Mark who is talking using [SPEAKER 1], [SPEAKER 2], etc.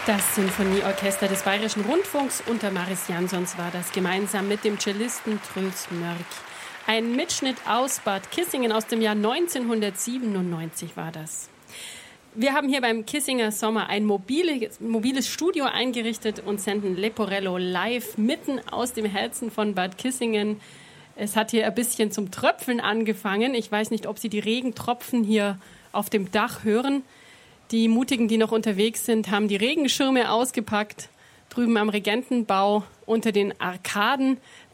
[SPEAKER 1] Das Sinfonieorchester des Bayerischen Rundfunks unter Maris Jansons war das, gemeinsam mit dem Cellisten Truls Mörk. Ein Mitschnitt aus Bad Kissingen aus dem Jahr 1997 war das. Wir haben hier beim Kissinger Sommer ein mobiles Studio eingerichtet und senden Leporello live mitten aus dem Herzen von Bad Kissingen. Es hat hier ein bisschen zum Tröpfeln angefangen. Ich weiß nicht, ob Sie die Regentropfen hier auf dem Dach hören. Die Mutigen, die noch unterwegs sind, haben die Regenschirme ausgepackt, drüben am Regentenbau unter den Arkaden.